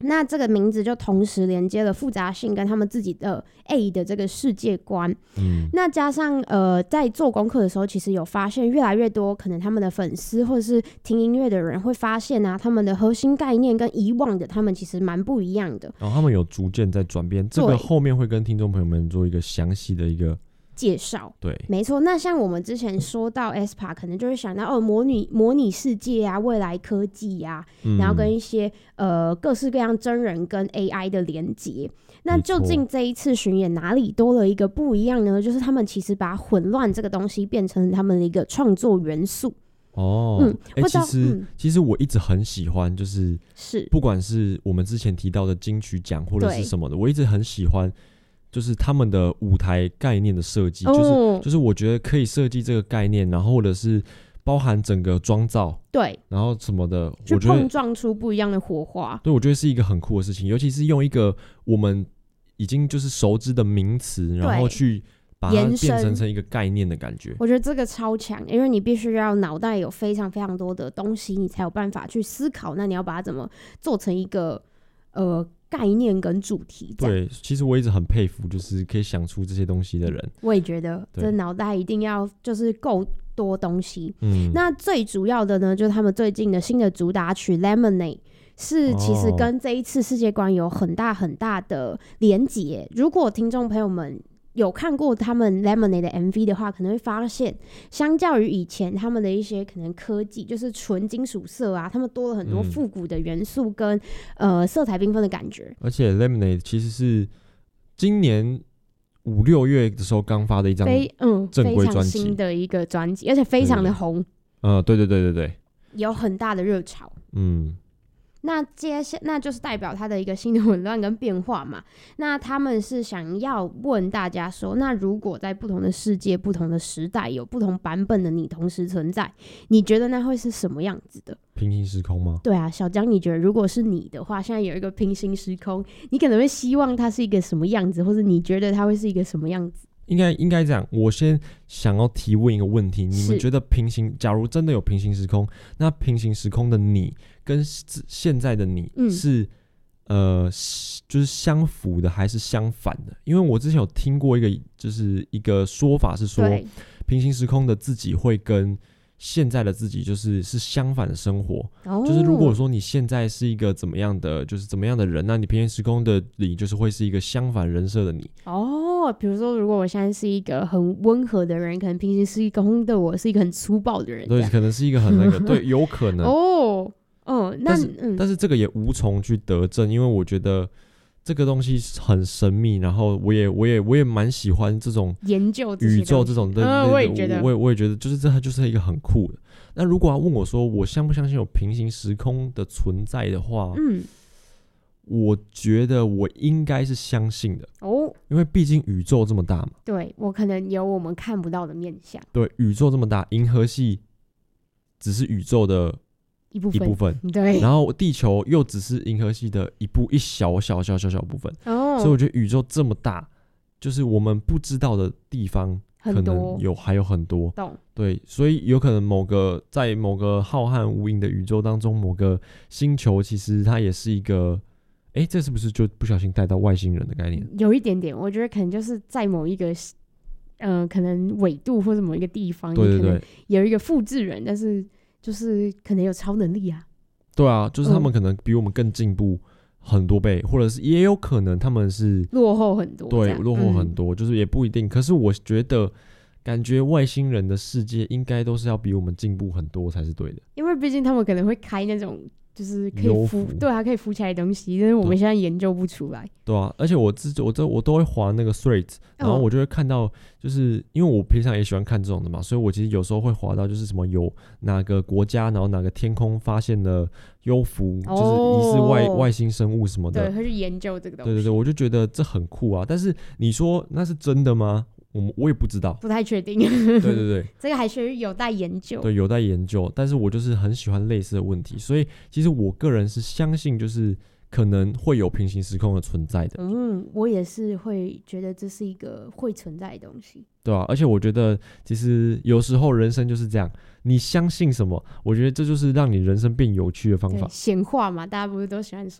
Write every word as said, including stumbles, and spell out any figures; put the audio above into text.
那这个名字就同时连接了复杂性跟他们自己的 A 的这个世界观。嗯，那加上呃，在做功课的时候，其实有发现越来越多可能他们的粉丝或者是听音乐的人会发现啊，他们的核心概念跟以往的他们其实蛮不一样的。 然后他们有逐渐在转变，这个后面会跟听众朋友们做一个详细的一个介绍。 对， 没错。那像我们之前说到 E S P A 可能就会想到哦，模拟模拟世界啊，未来科技啊，嗯、然后跟一些呃各式各样真人跟 A I 的连结。那究竟这一次巡演哪里多了一个不一样呢？就是他们其实把混乱这个东西变成他们的一个创作元素。 哦，嗯，欸、其实、嗯、其实我一直很喜欢，就是是不管是我们之前提到的金曲奖或者是什么的，我一直很喜欢。就是他们的舞台概念的设计、哦，就是就是我觉得可以设计这个概念，然后或者是包含整个妆造， 对， 然后什么的， 去碰撞出不一样的火花。 对，我觉得是一个很酷的事情，尤其是用一个我们已经就是熟知的名词，然后去把它变成成一个概念的感觉。 我觉得这个超强，因为你必须要脑袋有非常非常多的东西，你才有办法去思考。那你要把它怎么做成一个呃。概念跟主题。 对，其实我一直很佩服就是可以想出这些东西的人。 我也觉得这脑袋一定要就是够多东西。嗯，那最主要的呢，就是他们最近的新的主打曲 Lemonade 是其实跟这一次世界观有很大很大的连结。如果听众朋友们有看过他们 Lemonade 的 M V 的话，可能会发现相较于以前他们的一些可能科技就是纯金属色啊，他们多了很多复古的元素跟、嗯、呃色彩缤纷的感觉。 而且 Lemonade 其实是今年五六月的时候刚发的一张正规专辑、嗯、非常新的一个专辑，而且非常的红。 呃，对对对对对， 有很大的热潮。嗯。那接下那就是代表它的一个新的混乱跟变化嘛。那他们是想要问大家说，那如果在不同的世界、不同的时代，有不同版本的你同时存在，你觉得那会是什么样子的？ 平行时空吗？ 对啊，小江，你觉得如果是你的话，现在有一个平行时空，你可能会希望它是一个什么样子，或者你觉得它会是一个什么样子？ 应该应该这样，我先想要提问一个问题：你们觉得平行，假如真的有平行时空，那平行时空的你跟现在的你是、嗯、呃，就是相符的还是相反的？因为我之前有听过一个，就是一个说法是说，平行时空的自己会跟现在的自己就是是相反的生活、哦、就是如果说你现在是一个怎么样的就是怎么样的人，那你平行时空的你就是会是一个相反人设的你。 哦，比如说如果我现在是一个很温和的人，可能平行时空的我是一个很粗暴的人， 对，可能是一个很那个对，有可能哦哦，那但是、嗯、但是这个也无从去得证，因为我觉得这个东西很神秘，然后我也我也我也蛮喜欢这种研究宇宙这种的、 嗯，我也觉得， 我也我也觉得，就是这就是一个很酷的。那如果要问我说，我相不相信有平行时空的存在的话，嗯，我觉得我应该是相信的哦，因为毕竟宇宙这么大嘛。 对，我可能有我们看不到的面向。 对，宇宙这么大，银河系只是宇宙的。 一部分， 一部分对， 然后地球又只是银河系的一部一小小小小小部分、哦、所以我觉得宇宙这么大，就是我们不知道的地方可能有还有很多，对，所以有可能某个在某个浩瀚无垠的宇宙当中，某个星球其实它也是一个，哎，这是不是就不小心带到外星人的概念？ 有一点点，我觉得可能就是在某一个。嗯、呃，可能纬度或者某一个地方， 对对对， 你可能有一个复制人，但是就是可能有超能力啊。 对啊，就是他们可能比我们更进步很多倍、嗯，或者是也有可能他们是落后很多。 对，落后很多、嗯，就是也不一定。可是我觉得，感觉外星人的世界应该都是要比我们进步很多才是对的，因为毕竟他们可能会开那种。就是可以浮，对啊，可以浮起来的东西，但是我们现在研究不出来。 对啊，而且我自我都我都会滑那个 threads， 然后我就会看到，就是因为我平常也喜欢看这种的嘛，所以我其实有时候会滑到，就是什么有哪个国家，然后哪个天空发现了幽浮，哦、就是疑似外外星生物什么的。 对，他去研究这个东西。 对对对，我就觉得这很酷啊。但是你说那是真的吗？我我也不知道， 不太确定。 对对对， 这个还是有待研究。 对，有待研究。但是我就是很喜欢类似的问题，所以其实我个人是相信，就是可能会有平行时空的存在的。 嗯，我也是会觉得这是一个会存在的东西。 对啊，而且我觉得其实有时候人生就是这样，你相信什么，我觉得这就是让你人生变有趣的方法。 显化嘛，大家不是都喜欢说。